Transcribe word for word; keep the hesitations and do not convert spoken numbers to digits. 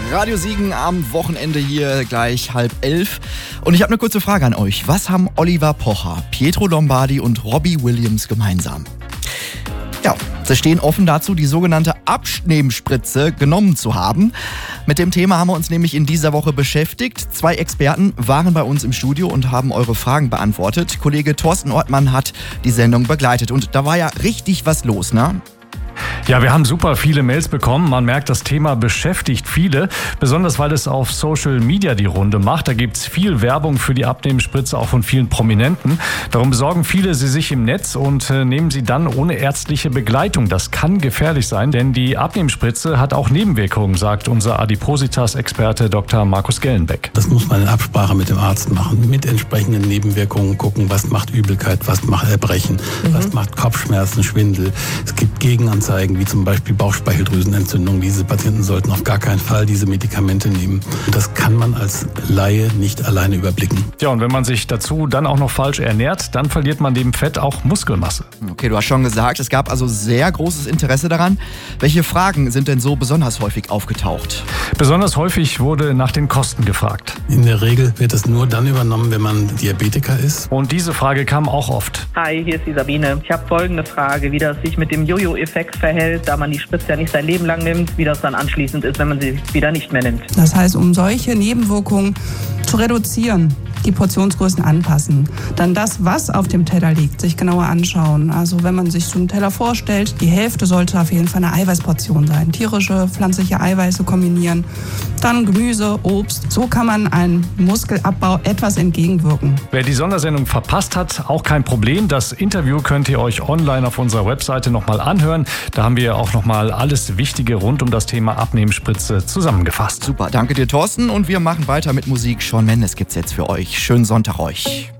Radio Siegen am Wochenende hier gleich halb elf. Und ich habe eine kurze Frage an euch. Was haben Oliver Pocher, Pietro Lombardi und Robbie Williams gemeinsam? Ja, sie stehen offen dazu, die sogenannte Abnehmspritze genommen zu haben. Mit dem Thema haben wir uns nämlich in dieser Woche beschäftigt. Zwei Experten waren bei uns im Studio und haben eure Fragen beantwortet. Kollege Thorsten Ortmann hat die Sendung begleitet und da war ja richtig was los, ne? Ja, wir haben super viele Mails bekommen. Man merkt, das Thema beschäftigt viele, besonders weil es auf Social Media die Runde macht. Da gibt's viel Werbung für die Abnehmspritze, auch von vielen Prominenten. Darum besorgen viele sie sich im Netz und äh, nehmen sie dann ohne ärztliche Begleitung. Das kann gefährlich sein, denn die Abnehmspritze hat auch Nebenwirkungen, sagt unser Adipositas-Experte Doktor Markus Gellenbeck. Das muss man in Absprache mit dem Arzt machen, mit entsprechenden Nebenwirkungen gucken, was macht Übelkeit, was macht Erbrechen, mhm. was macht Kopfschmerzen, Schwindel. Es gibt Gegenanzeigen, wie zum Beispiel Bauchspeicheldrüsenentzündung. Diese Patienten sollten auf gar keinen Fall diese Medikamente nehmen. Und das kann man als Laie nicht alleine überblicken. Ja, und wenn man sich dazu dann auch noch falsch ernährt, dann verliert man neben Fett auch Muskelmasse. Okay, du hast schon gesagt, es gab also sehr großes Interesse daran. Welche Fragen sind denn so besonders häufig aufgetaucht? Besonders häufig wurde nach den Kosten gefragt. In der Regel wird es nur dann übernommen, wenn man Diabetiker ist. Und diese Frage kam auch oft. Hi, hier ist die Sabine. Ich habe folgende Frage, wie das sich mit dem Jojo-Effekt verhält, da man die Spritze ja nicht sein Leben lang nimmt, wie das dann anschließend ist, wenn man sie wieder nicht mehr nimmt. Das heißt, um solche Nebenwirkungen zu reduzieren, die Portionsgrößen anpassen. Dann das, was auf dem Teller liegt, sich genauer anschauen. Also wenn man sich so einen Teller vorstellt, die Hälfte sollte auf jeden Fall eine Eiweißportion sein. Tierische, pflanzliche Eiweiße kombinieren. Dann Gemüse, Obst. So kann man einem Muskelabbau etwas entgegenwirken. Wer die Sondersendung verpasst hat, auch kein Problem. Das Interview könnt ihr euch online auf unserer Webseite nochmal anhören. Da haben wir auch nochmal alles Wichtige rund um das Thema Abnehmspritze zusammengefasst. Super, danke dir Thorsten und wir machen weiter mit Musik. Shawn Mendes gibt's jetzt für euch. Schönen Sonntag euch.